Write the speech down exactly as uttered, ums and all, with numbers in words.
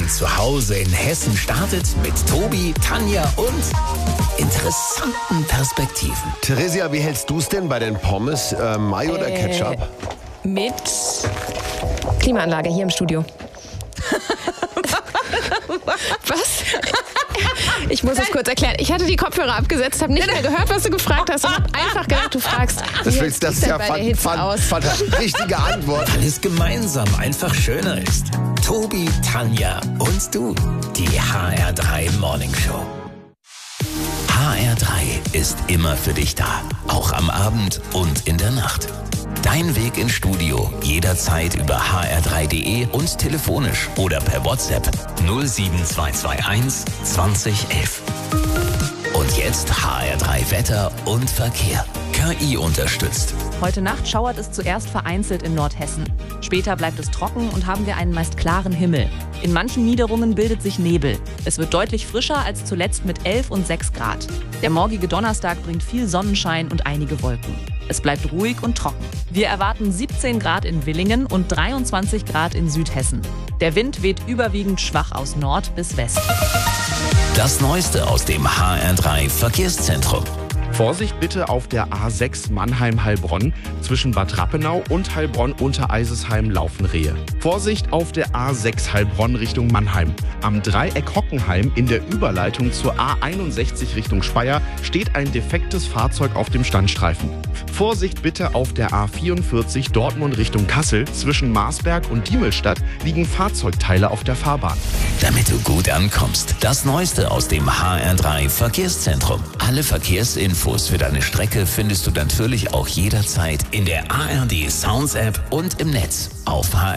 Morgen zu Hause in Hessen startet mit Tobi, Tanja und interessanten Perspektiven. Theresia, wie hältst du es denn bei den Pommes? Äh, Mayo oder Äh, Ketchup? Mit Klimaanlage hier im Studio. Was? Ich muss es kurz erklären. Ich hatte die Kopfhörer abgesetzt, habe nicht mehr gehört, was du gefragt hast und habe einfach gedacht, du fragst. Das, wie willst, das sieht's ist denn ja bei der fan, Hitze fan, aus? fan, richtige Antwort. Weil es gemeinsam einfach schöner ist. Tobi, Tanja und du. Die H R drei Morning Show. H R drei ist immer für dich da. Auch am Abend und in der Nacht. Dein Weg ins Studio jederzeit über h r drei punkt d e und telefonisch oder per WhatsApp null sieben zwei zwei eins zwanzig elf. Und jetzt H R drei Wetter und Verkehr. K I unterstützt. Heute Nacht schauert es zuerst vereinzelt in Nordhessen. Später bleibt es trocken und haben wir einen meist klaren Himmel. In manchen Niederungen bildet sich Nebel. Es wird deutlich frischer als zuletzt mit elf und sechs Grad. Der morgige Donnerstag bringt viel Sonnenschein und einige Wolken. Es bleibt ruhig und trocken. Wir erwarten siebzehn Grad in Villingen und dreiundzwanzig Grad in Südhessen. Der Wind weht überwiegend schwach aus Nord bis West. Das Neueste aus dem H R drei Verkehrszentrum. Vorsicht bitte auf der A sechs Mannheim-Heilbronn. Zwischen Bad Rappenau und Heilbronn-Untereisesheim laufen Rehe. Vorsicht auf der A sechs Heilbronn Richtung Mannheim. Am Dreieck Hockenheim in der Überleitung zur A einundsechzig Richtung Speyer steht ein defektes Fahrzeug auf dem Standstreifen. Vorsicht bitte auf der A vierundvierzig Dortmund Richtung Kassel. Zwischen Marsberg und Diemelstadt liegen Fahrzeugteile auf der Fahrbahn. Damit du gut ankommst. Das Neueste aus dem H R drei Verkehrszentrum. Alle Verkehrsinfos für deine Strecke findest du natürlich auch jederzeit in der A R D Sounds App und im Netz auf H R drei.